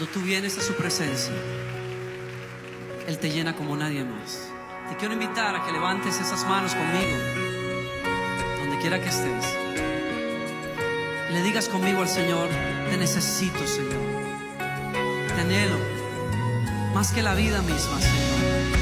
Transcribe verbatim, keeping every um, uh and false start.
tú vienes a su presencia, Él te llena como nadie más. Te quiero invitar a que levantes esas manos conmigo, donde quiera que estés, y le digas conmigo al Señor: te necesito, Señor, te anhelo más que la vida misma, Señor.